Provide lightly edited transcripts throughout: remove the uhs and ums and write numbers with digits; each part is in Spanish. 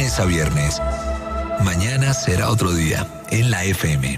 lunes a viernes. Mañana será otro día en la FM.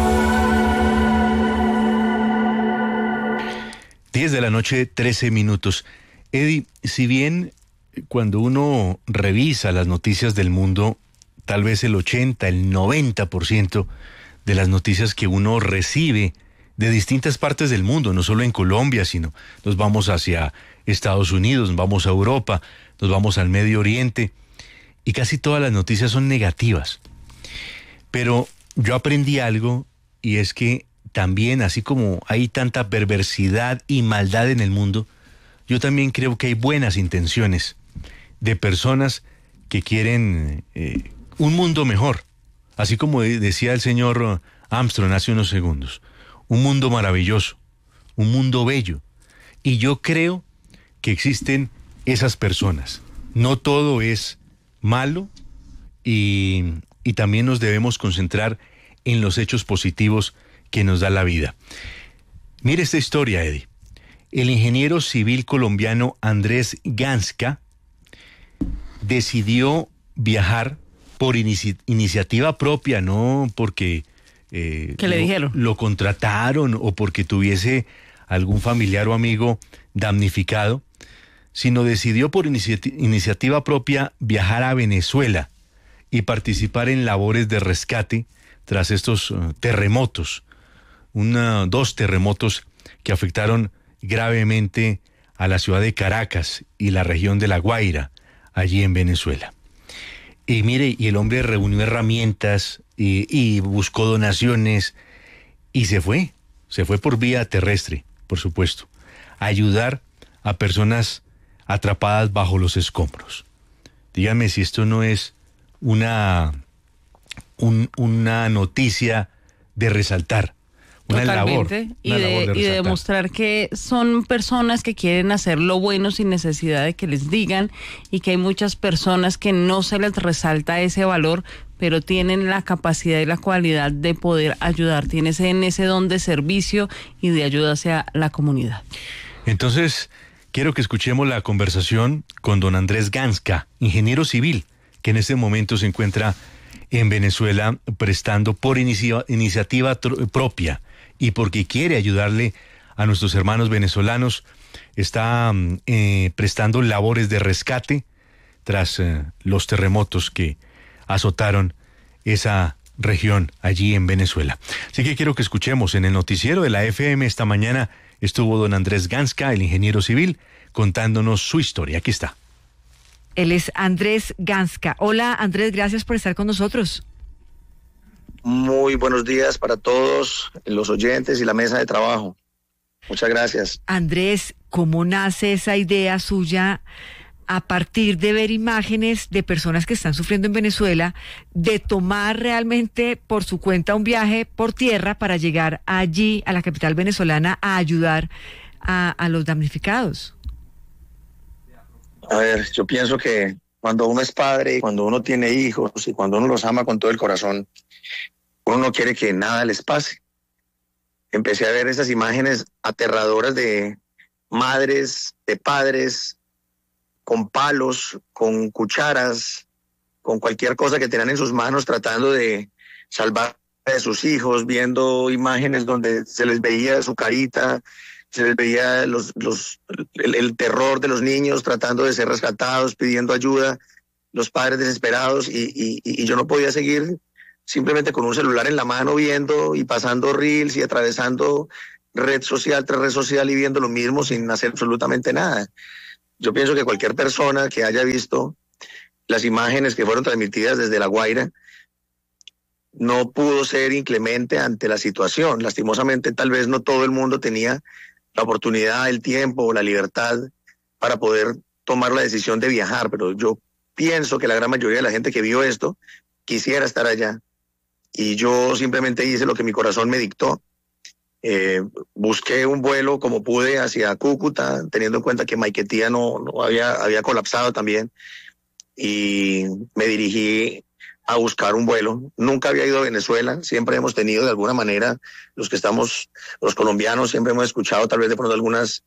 10 de la noche, 13 minutos. Eddie, si bien cuando uno revisa las noticias del mundo, tal vez el 80, el 90% de las noticias que uno recibe de distintas partes del mundo, no solo en Colombia, sino nos vamos hacia Estados Unidos, nos vamos a Europa, nos vamos al Medio Oriente, y casi todas las noticias son negativas. Pero yo aprendí algo, y es que también, así como hay tanta perversidad y maldad en el mundo, yo también creo que hay buenas intenciones de personas que quieren un mundo mejor. Así como decía el señor Armstrong hace unos segundos, un mundo maravilloso, un mundo bello. Y yo creo que existen esas personas. No todo es malo y también nos debemos concentrar en los hechos positivos que nos da la vida. Mire esta historia, Eddie. El ingeniero civil colombiano Andrés Ganska decidió viajar por iniciativa propia, no porque ¿qué le dijeron? Lo contrataron o porque tuviese algún familiar o amigo damnificado, sino decidió por iniciativa propia viajar a Venezuela y participar en labores de rescate tras estos terremotos, dos terremotos que afectaron gravemente a la ciudad de Caracas y la región de La Guaira, allí en Venezuela. Y mire, y el hombre reunió herramientas y buscó donaciones y se fue por vía terrestre, por supuesto, a ayudar a personas atrapadas bajo los escombros. Dígame si esto no es una noticia de resaltar, una Totalmente. labor. Y de demostrar que son personas que quieren hacer lo bueno sin necesidad de que les digan, y que hay muchas personas que no se les resalta ese valor, pero tienen la capacidad y la cualidad de poder ayudar, tienen ese don de servicio y de ayuda hacia la comunidad. Entonces, quiero que escuchemos la conversación con don Andrés Ganska, ingeniero civil, que en este momento se encuentra en Venezuela prestando por iniciativa propia y porque quiere ayudarle a nuestros hermanos venezolanos. Está prestando labores de rescate tras los terremotos que azotaron esa región allí en Venezuela. Así que quiero que escuchemos en el noticiero de la FM esta mañana. Estuvo don Andrés Ganska, el ingeniero civil, contándonos su historia. Aquí está. Él es Andrés Ganska. Hola, Andrés, gracias por estar con nosotros. Muy buenos días para todos los oyentes y la mesa de trabajo. Muchas gracias. Andrés, ¿cómo nace esa idea suya a partir de ver imágenes de personas que están sufriendo en Venezuela, de tomar realmente por su cuenta un viaje por tierra para llegar allí a la capital venezolana a ayudar a los damnificados? A ver, yo pienso que cuando uno es padre, cuando uno tiene hijos y cuando uno los ama con todo el corazón, uno no quiere que nada les pase. Empecé a ver esas imágenes aterradoras de madres, de padres, con palos, con cucharas, con cualquier cosa que tenían en sus manos, tratando de salvar a sus hijos, viendo imágenes donde se les veía su carita, se les veía el terror de los niños tratando de ser rescatados, pidiendo ayuda, los padres desesperados, y yo no podía seguir simplemente con un celular en la mano viendo y pasando reels y atravesando red social tras red social y viendo lo mismo sin hacer absolutamente nada. Yo pienso que cualquier persona que haya visto las imágenes que fueron transmitidas desde La Guaira no pudo ser inclemente ante la situación. Lastimosamente, tal vez no todo el mundo tenía la oportunidad, el tiempo o la libertad para poder tomar la decisión de viajar, pero yo pienso que la gran mayoría de la gente que vio esto quisiera estar allá, y yo simplemente hice lo que mi corazón me dictó. Busqué un vuelo como pude hacia Cúcuta, teniendo en cuenta que Maiquetía no había colapsado también, y me dirigí a buscar un vuelo. Nunca había ido a Venezuela, siempre hemos tenido de alguna manera, los colombianos siempre hemos escuchado tal vez de pronto algunas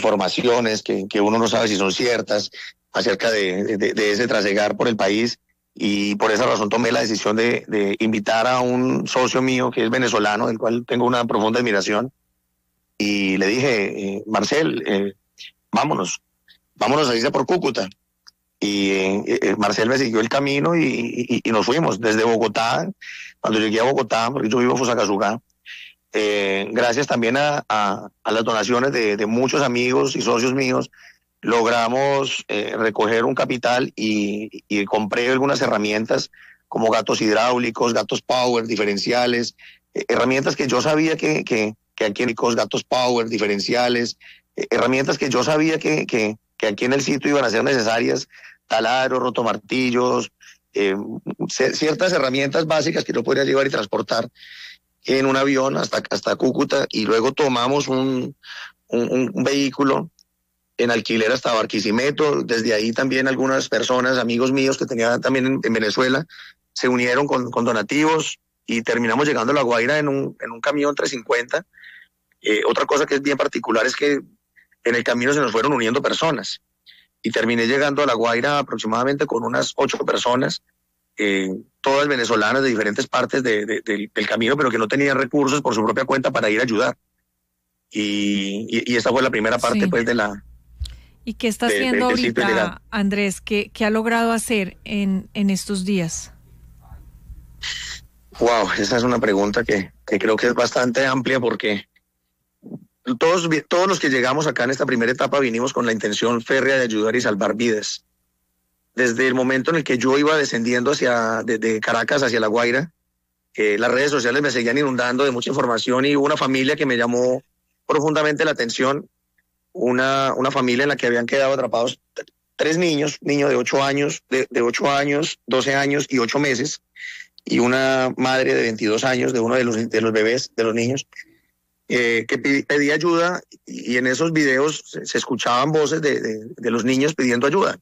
informaciones que uno no sabe si son ciertas acerca de ese trasegar por el país, y por esa razón tomé la decisión de invitar a un socio mío que es venezolano, del cual tengo una profunda admiración, y le dije, Marcel, vámonos a irse por Cúcuta. Y Marcel me siguió el camino y nos fuimos desde Bogotá. Cuando llegué a Bogotá, porque yo vivo en Fusagasugá, gracias también a las donaciones de muchos amigos y socios míos, logramos recoger un capital y compré algunas herramientas como gatos hidráulicos, gatos power, diferenciales, herramientas que yo sabía que aquí en gatos power, diferenciales, herramientas que yo sabía que aquí en el sitio iban a ser necesarias, taladros, rotomartillos, ciertas herramientas básicas que yo podría llevar y transportar en un avión hasta Cúcuta, y luego tomamos un vehículo en alquiler hasta Barquisimeto. Desde ahí también algunas personas, amigos míos que tenía también en Venezuela, se unieron con donativos y terminamos llegando a La Guaira en un camión 350. Otra cosa que es bien particular es que en el camino se nos fueron uniendo personas y terminé llegando a La Guaira aproximadamente con unas 8 personas, todas venezolanas de diferentes partes del camino, pero que no tenían recursos por su propia cuenta para ir a ayudar. Y esta fue la primera parte, sí, pues de la... ¿Y qué está haciendo ahorita, Andrés? ¿Qué ha logrado hacer en estos días? Wow, esa es una pregunta que creo que es bastante amplia, porque todos los que llegamos acá en esta primera etapa vinimos con la intención férrea de ayudar y salvar vidas. Desde el momento en el que yo iba descendiendo desde Caracas hacia La Guaira, las redes sociales me seguían inundando de mucha información, y hubo una familia que me llamó profundamente la atención, una familia en la que habían quedado atrapados 3 niños, niño de 8 años, de 8 años, 12 años y 8 meses, y una madre de 22 años de uno de los bebés, de los niños, que pedía ayuda, y en esos videos se escuchaban voces de los niños pidiendo ayuda.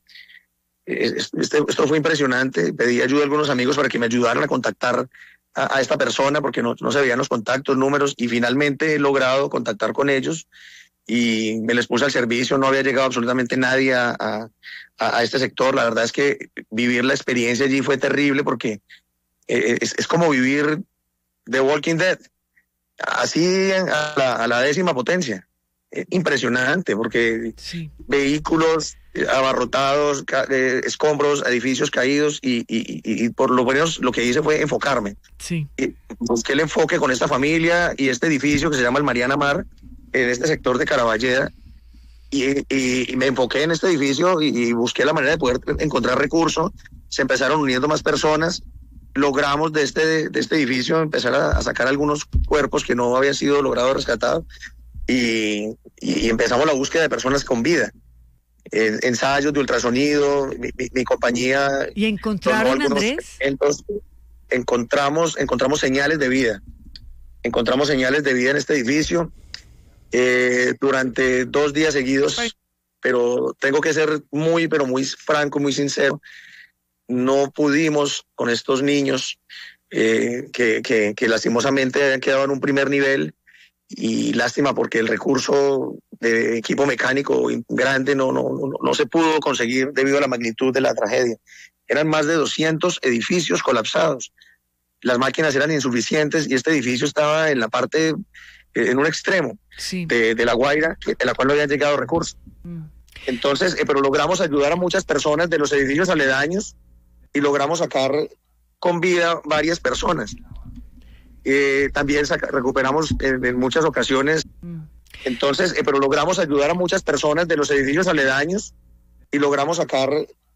Esto fue impresionante. Pedí ayuda a algunos amigos para que me ayudaran a contactar a esta persona, porque no se veían los contactos, números, y finalmente he logrado contactar con ellos y me les puse al servicio. No había llegado absolutamente nadie a este sector. La verdad es que vivir la experiencia allí fue terrible, porque es como vivir The Walking Dead, así a la 10ª potencia. Impresionante, porque sí, vehículos abarrotados, escombros, edificios caídos, y por lo menos lo que hice fue enfocarme. Sí. Busqué el enfoque con esta familia y este edificio que se llama el Mariana Mar, en este sector de Caraballeda, y me enfoqué en este edificio y busqué la manera de poder encontrar recursos. Se empezaron uniendo más personas. Logramos de este edificio empezar a sacar algunos cuerpos que no habían sido logrados rescatados, y empezamos la búsqueda de personas con vida. Ensayos de ultrasonido, mi compañía... ¿Y encontraron, Andrés? Encontramos señales de vida. Encontramos señales de vida en este edificio durante 2 días seguidos, pero tengo que ser muy franco, muy sincero. No pudimos con estos niños que lastimosamente habían quedado en un primer nivel, y lástima porque el recurso de equipo mecánico grande no se pudo conseguir debido a la magnitud de la tragedia. Eran más de 200 edificios colapsados. Las máquinas eran insuficientes y este edificio estaba en la parte, en un extremo, sí, de La Guaira, de la cual no habían llegado recursos. Entonces, pero logramos ayudar a muchas personas de los edificios aledaños y logramos sacar con vida varias personas. También recuperamos en muchas ocasiones. Entonces, pero logramos ayudar a muchas personas de los edificios aledaños y logramos sacar